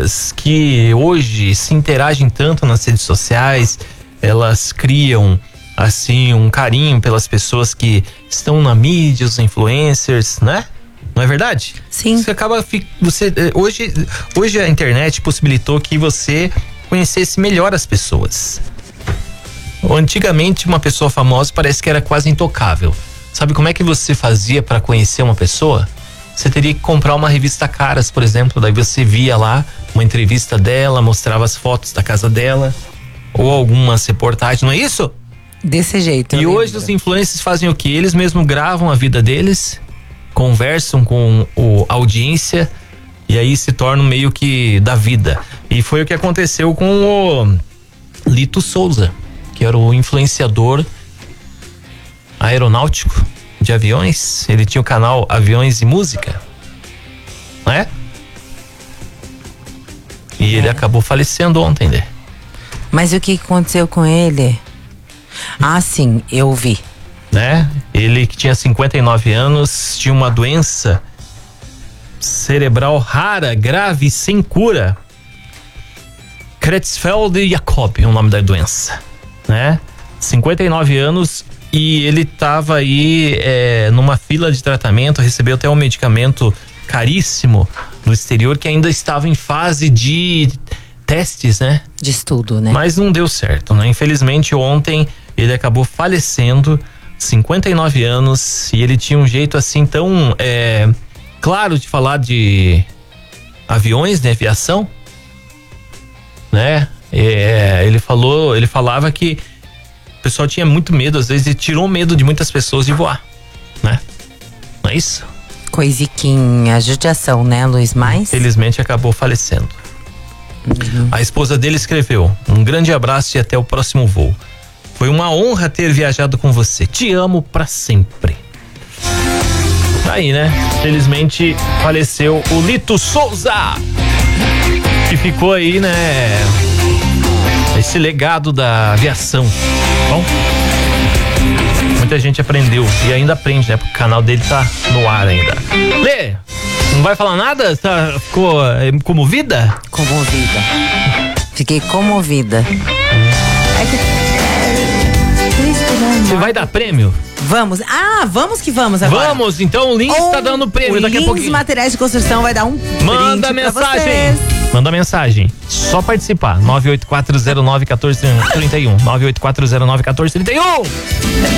pessoas que hoje se interagem tanto nas redes sociais, elas criam assim um carinho pelas pessoas que estão na mídia, os influencers, né? Não é verdade? Sim. Você acaba hoje a internet possibilitou que você conhecesse melhor as pessoas. Antigamente uma pessoa famosa parece que era quase intocável. Sabe como é que você fazia para conhecer uma pessoa? Você teria que comprar uma revista Caras, por exemplo, daí você via lá uma entrevista dela, mostrava as fotos da casa dela ou algumas reportagens, não é isso? Desse jeito. E hoje os influencers fazem o quê? Eles mesmos gravam a vida deles, conversam com a audiência e aí se tornam meio que da vida. E foi o que aconteceu com o Lito Souza, que era o influenciador aeronáutico de aviões. Ele tinha o canal Aviões e Música, né? E ele acabou falecendo ontem, né? Mas o que aconteceu com ele? Ah, sim, eu vi. Né? Ele que tinha 59 anos, tinha uma doença cerebral rara, grave, sem cura. Creutzfeldt-Jakob é o nome da doença, né? 59 anos e ele tava aí numa fila de tratamento, recebeu até um medicamento caríssimo no exterior que ainda estava em fase de testes, né? De estudo, né? Mas não deu certo, né? Infelizmente ontem ele acabou falecendo, 59 anos, e ele tinha um jeito assim tão claro de falar de aviões, né? Aviação, né? Ele falava que o pessoal tinha muito medo, às vezes, e tirou medo de muitas pessoas de voar, né? Não é isso? Coisiquinha, judiação, né, Luiz? Mais? Infelizmente acabou falecendo. A esposa dele escreveu: um grande abraço e até o próximo voo. Foi uma honra ter viajado com você. Te amo pra sempre. Aí, né? Felizmente faleceu o Lito Souza, que ficou aí, né? Esse legado da aviação. Bom, muita gente aprendeu e ainda aprende, né? Porque o canal dele tá no ar ainda. Lê, não vai falar nada? Ficou comovida? Comovida. Fiquei comovida. Você vai dar prêmio? Vamos. Vamos que vamos agora. Vamos, então o Lins tá dando prêmio daqui a pouquinho. Lins Materiais de Construção vai dar um Manda mensagem. Manda mensagem. Só participar. 984091431. 984091431.